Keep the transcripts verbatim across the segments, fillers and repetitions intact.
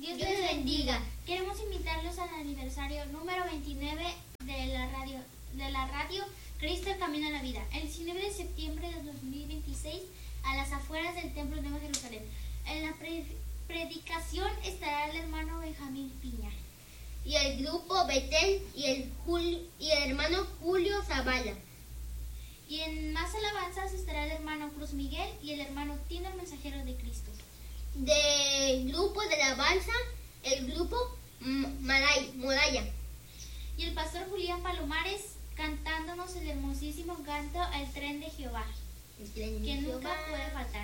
Dios les bendiga. Queremos invitarlos al aniversario número veintinueve de la radio, de la radio Cristo el Camino a la Vida, el diecinueve de septiembre de dos mil veintiséis, a las afueras del Templo Nuevo Jerusalén. En la pre predicación estará el hermano Benjamín Piña. Y el grupo Betel y el, Julio, y el hermano Julio Zavala. Y en más alabanzas estará el hermano Cruz Miguel y el hermano Tino, el mensajero de Cristo. Del grupo de alabanza, el grupo Maray, Moraya. Y el pastor Julián Palomares cantándonos el hermosísimo canto El Tren de Jehová, el tren de que Jehová. nunca puede faltar.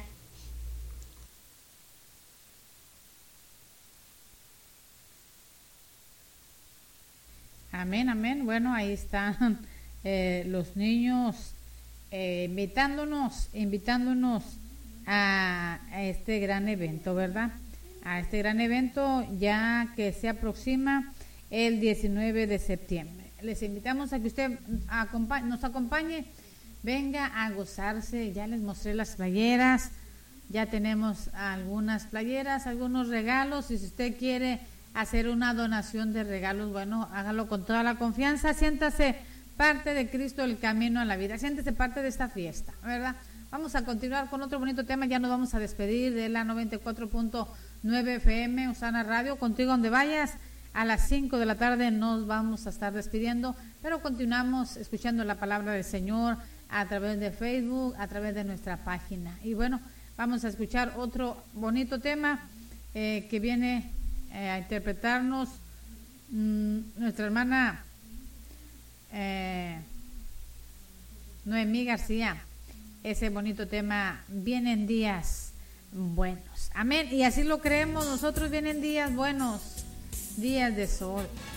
Amén, amén. Bueno, ahí están eh, los niños eh, invitándonos, invitándonos a, a este gran evento, ¿verdad? A este gran evento ya que se aproxima el diecinueve de septiembre. Les invitamos a que usted acompa nos acompañe, venga a gozarse. Ya les mostré las playeras, ya tenemos algunas playeras, algunos regalos, y si usted quiere hacer una donación de regalos, bueno, hágalo con toda la confianza, siéntase parte de Cristo el Camino a la Vida, siéntese parte de esta fiesta, ¿verdad? Vamos a continuar con otro bonito tema, ya nos vamos a despedir de la noventa y cuatro punto nueve F M, Osana Radio, contigo donde vayas. A las cinco de la tarde nos vamos a estar despidiendo, pero continuamos escuchando la palabra del Señor a través de Facebook, a través de nuestra página. Y bueno, vamos a escuchar otro bonito tema eh, que viene eh, a interpretarnos mmm, nuestra hermana eh, Noemí García. Ese bonito tema, vienen días buenos. Amén. Y así lo creemos nosotros, vienen días buenos, días de sol.